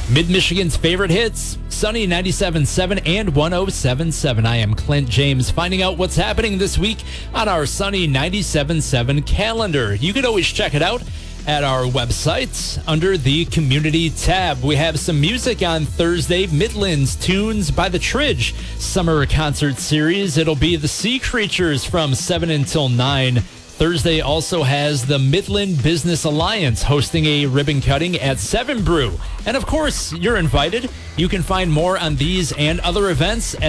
Mid-Michigan's favorite hits, Sunny 97.7 and 107.7. I am Clint James, finding out what's happening this week on our Sunny 97.7 calendar. You can always check it out at our website under the Community tab. We have some music on Thursday, Midlands Tunes by the Tridge Summer Concert Series. It'll be the Sea Creatures from 7 until 9. Thursday also has the Midland Business Alliance hosting a ribbon cutting at 7 Brew. And of course, you're invited. You can find more on these and other events at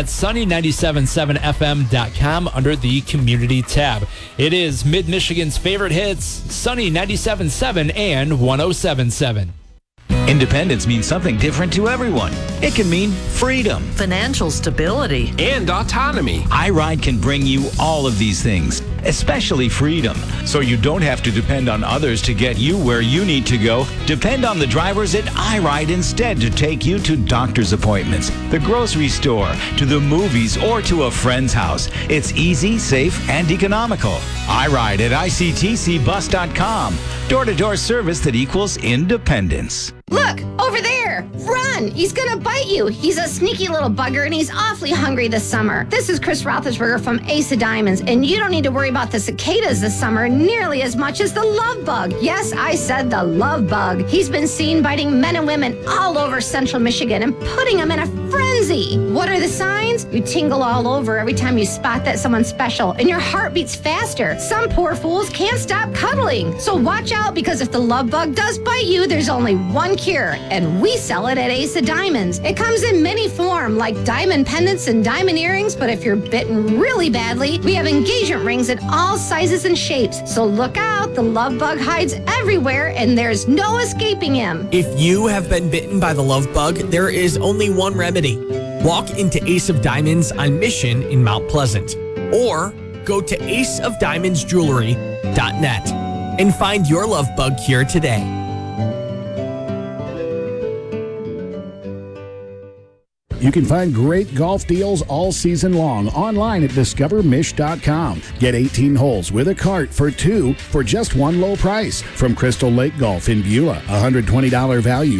sunny977fm.com under the Community tab. It is Mid-Michigan's favorite hits, Sunny 97.7 and 107.7. Independence means something different to everyone. It can mean freedom, financial stability, and autonomy. iRide can bring you all of these things, especially freedom. So you don't have to depend on others to get you where you need to go. Depend on the drivers at iRide instead to take you to doctor's appointments, the grocery store, to the movies, or to a friend's house. It's easy, safe, and economical. iRide at ictcbus.com. Door-to-door service that equals independence. Look, over there! Run! He's gonna bite you! He's a sneaky little bugger and he's awfully hungry this summer. This is Chris Roethlisberger from Ace of Diamonds, and you don't need to worry about the cicadas this summer nearly as much as the love bug. Yes, I said the love bug. He's been seen biting men and women all over central Michigan and putting them in a frenzy. What are the signs? You tingle all over every time you spot that someone's special, and your heart beats faster. Some poor fools can't stop cuddling. So watch out, because if the love bug does bite you, there's only one cure, and we sell it at Ace of Diamonds. It comes in many forms, like diamond pendants and diamond earrings, but if you're bitten really badly, we have engagement rings in all sizes and shapes. So look out, the love bug hides everywhere, and there's no escaping him. If you have been bitten by the love bug, there is only one remedy. Walk into Ace of Diamonds on Mission in Mount Pleasant, or go to aceofdiamondsjewelry.net and find your love bug cure today. You can find great golf deals all season long online at discovermish.com. Get 18 holes with a cart for 2 for just one low price from Crystal Lake Golf in Beulah. $120 value